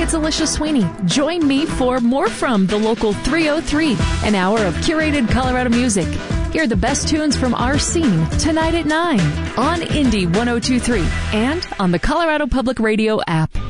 it's Alicia Sweeney. Join me for More From the Local 303, an hour of curated Colorado music. Hear the best tunes from our scene tonight at 9 on Indie 102.3 and on the Colorado Public Radio app.